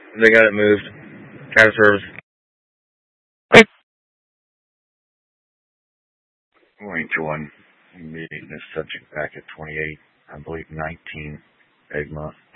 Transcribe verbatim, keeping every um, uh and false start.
They got it moved. Out of service. Range one. Meeting this subject back at twenty-eight, I believe nineteen, Egmont.